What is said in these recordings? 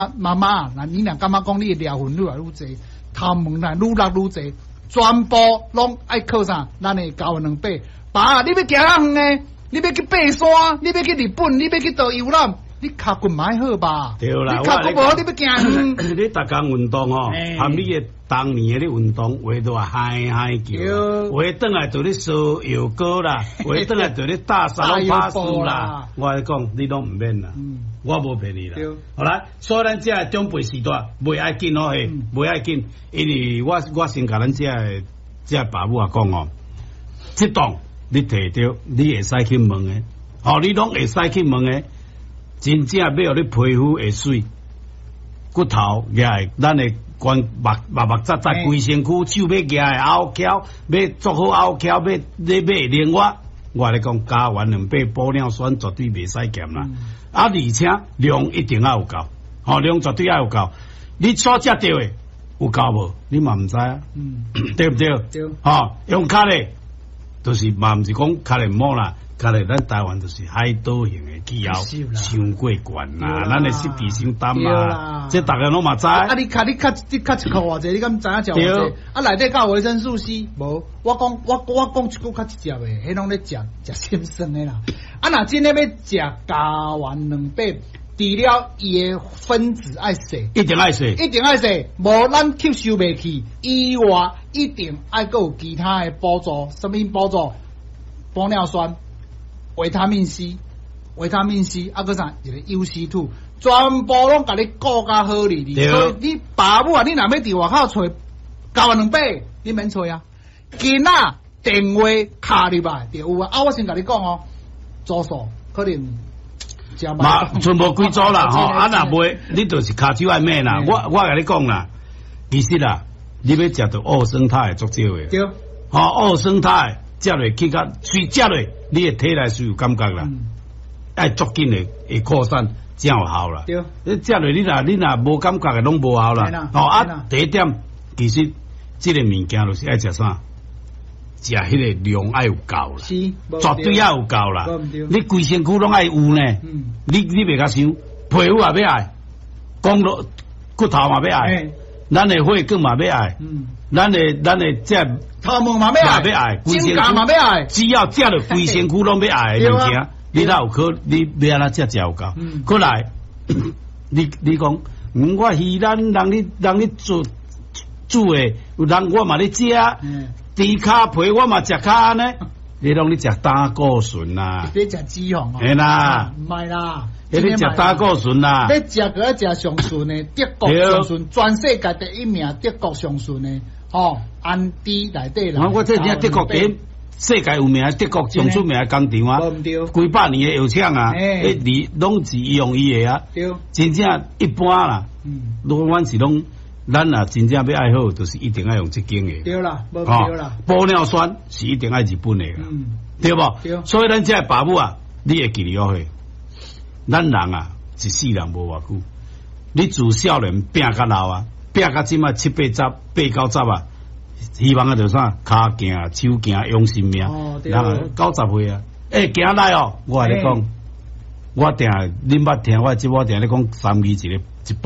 妈妈，那你俩感觉讲你疗痕愈来愈济，头毛来愈落愈济，全部拢爱靠啥？咱的交2百。爸，你要行较远诶？你要去爬山？你要去日本？你要去倒游览？你脚骨买好吧？ 对啦， 你脚骨无好，你要行远。 你逐工运动吼，含你诶当年诶运动，话都嗨嗨叫，话转来就咧烧油锅啦，话转来就咧打沙龙巴斯啦。我讲你拢毋免啦，我无骗你啦。好啦，所以咱这长辈时代袂爱紧哦嘿，袂爱紧，因为我先甲咱这爸母啊讲哦，这档你摕着，你会使去问诶，哦，你拢会使去问诶。真正要互你皮肤会水，骨头也会，咱会关目扎扎，规身躯手要举会拗翘，要做好拗翘，要另外，我来讲加完2倍玻尿酸绝对袂使减啦，而且量一定要有够，吼量绝对要有够，你所食到诶有够无？你嘛毋知啊，对不对？对，吼用卡咧，就是嘛毋是讲卡咧唔好啦。看来咱台湾就是海岛型的气候，伤过悬啦，咱的湿地伤淡啦，这大家拢嘛知。啊，你较一箍偌济，你敢知影食偌济？啊，内底有维生素 C 无？我讲一句较直接的，迄拢咧食心酸的啦。啊，若真诶要食加完2百，除了伊的分子爱洗，一定爱洗，无咱吸收袂去。以外，一定爱阁有其他的补助，什么补助？玻尿酸。维他命 C， 啊，搁啥？一个 UC2， 全部拢甲你顾甲好哩。所以你爸母啊，你若要伫外口找交2百，你免找啊。今仔电话卡入来就有啊。啊，我先甲你讲哦，住宿可能嘛，全部贵州啦吼。啊，若袂，你就是骹手爱买啦。我甲你讲啦，其实啦，你要食到奥生态足少诶。对，吼奥生态。食落去甲随食落，你的体内是有感觉啦，爱足紧的会扩散，才有效啦。对，你食落你若无感觉的，拢无效啦。哦啊，第一点，其实这个物件就是爱食啥，食迄个量爱有够啦，绝对要有够啦。你规身躯拢爱有呢，你袂甲想，皮肤也要爱，光落骨头嘛要爱，咱的血管嘛要爱，咱的这。头毛嘛要爱，指甲嘛要爱，只要食了规身躯拢要爱的物件，你哪有可你要安怎食有够？过来，你讲，我鱼人你煮的，有人我嘛咧食，猪骹皮我嘛食骹呢，你拢咧食胆固醇啦，你食脂肪哦，系啦，唔系啦，你食胆固醇啦，你食个食上顺的，德国上顺，全世界第一名，德国上顺的。哦，安迪内底啦。我这听德国点世界有名，德国上出名的工厂啊，几百年的药厂啊，你拢是用伊的啊。对，真正一般啦。阮是拢，咱啊真正要爱好，就是一定要用这间的。对啦，无对啦。玻尿酸是一定爱日本的啦，对不？对。所以咱这爸母啊，你会记住许，咱人啊一世人无偌久，你自少年拼甲老啊。拼到即马7、8、10、8、9、10啊，希望啊就啥，骹行、手行，用性命。人啊90岁啊，行来哦，我甲你讲，我定恁捌听我节目定咧讲3期一个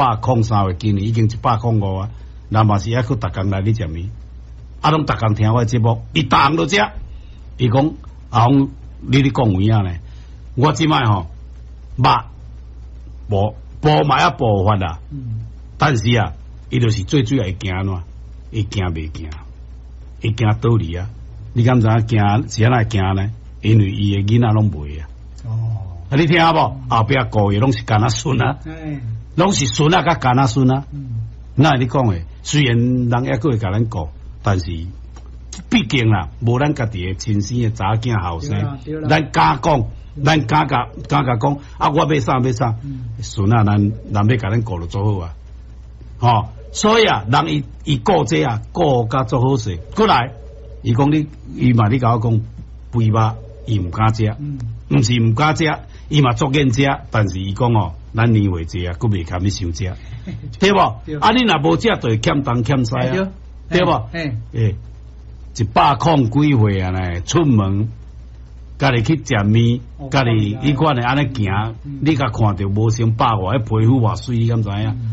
103岁，今年已经105啊，那嘛是还去逐工来你食面，啊拢逐工听我节目，伊逐项都食，伊讲啊，你咧讲有影呢？我即摆吼，步嘛也步法啦，但是啊。伊就是最主要会惊安怎？会惊袂惊？会惊倒离啊！你敢知影惊是安怎惊呢？因为伊的囡仔拢袂啊。哦，啊你听无？后壁顾的拢是干仔孙啊，拢是孙啊，甲干仔孙啊。那你讲诶，虽然人还佫会甲咱顾，但是毕竟啦，无咱家己的亲生的查囝后生，咱敢讲，咱敢讲啊！我要啥，孙啊，咱要甲咱顾就做好啊。哦，所以啊，人伊顾这啊，顾甲做好势。过来，伊讲伊嘛，你甲我讲，肥肉伊毋敢食，毋是毋敢食，伊嘛足愿食，但是伊讲哦，咱年岁济啊，佫袂堪你想食，对无？啊，你若无食，就会欠东欠西啊，对无？100几岁啊呢，出门家己去食面，家己迄款的安尼行，你甲看着无成百外，迄皮肤偌水，你敢知影？